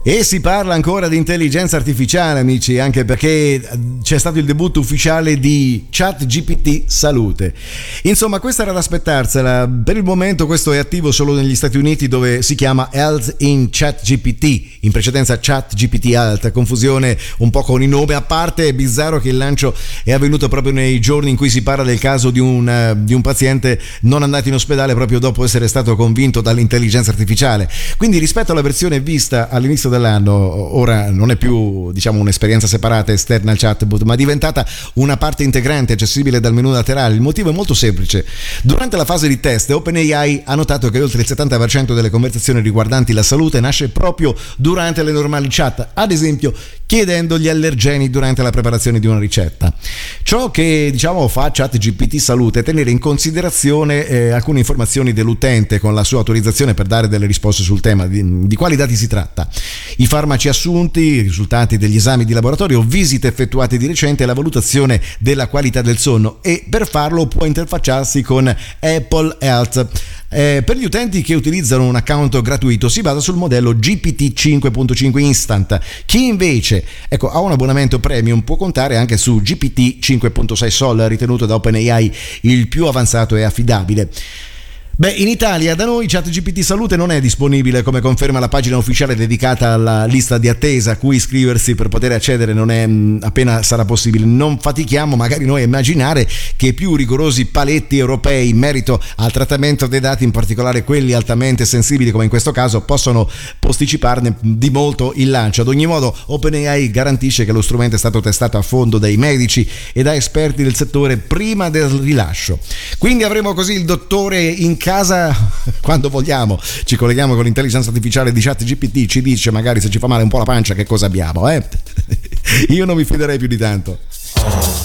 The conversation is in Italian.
E si parla ancora di intelligenza artificiale, amici, anche perché c'è stato il debutto ufficiale di ChatGPT Salute. Insomma, questa era da aspettarsela. Per il momento questo è attivo solo negli Stati Uniti, dove si chiama Health in ChatGPT, in precedenza ChatGPT Health, confusione un po' con il nome, a parte è bizzarro che il lancio è avvenuto proprio nei giorni in cui si parla del caso di un paziente non andato in ospedale proprio dopo essere stato convinto dall'intelligenza artificiale. Quindi rispetto alla versione vista all'inizio dell'anno, ora non è più, diciamo, un'esperienza separata esterna al chatbot, ma è diventata una parte integrante accessibile dal menu laterale. Il motivo è molto semplice: durante la fase di test OpenAI ha notato che oltre il 70% delle conversazioni riguardanti la salute nasce proprio durante le normali chat, ad esempio chiedendo gli allergeni durante la preparazione di una ricetta. Ciò che, diciamo, fa ChatGPT Salute è tenere in considerazione alcune informazioni dell'utente con la sua autorizzazione per dare delle risposte sul tema. Di quali dati si tratta? I farmaci assunti, i risultati degli esami di laboratorio, visite effettuate di recente e la valutazione della qualità del sonno, e per farlo può interfacciarsi con Apple Health. Per gli utenti che utilizzano un account gratuito si basa sul modello GPT 5.5 Instant. Chi invece ha un abbonamento premium può contare anche su GPT 5.6 Sol, ritenuto da OpenAI il più avanzato e affidabile. Beh, in Italia da noi ChatGPT Salute non è disponibile, come conferma la pagina ufficiale dedicata alla lista di attesa a cui iscriversi per poter accedere. Non è appena sarà possibile. Non fatichiamo magari noi a immaginare che più rigorosi paletti europei in merito al trattamento dei dati, in particolare quelli altamente sensibili come in questo caso, possono posticiparne di molto il lancio. Ad ogni modo OpenAI garantisce che lo strumento è stato testato a fondo dai medici e da esperti del settore prima del rilascio. Quindi avremo così il dottore in casa quando vogliamo. Ci colleghiamo con l'intelligenza artificiale di ChatGPT, ci dice magari se ci fa male un po' la pancia che cosa abbiamo, Io non mi fiderei più di tanto.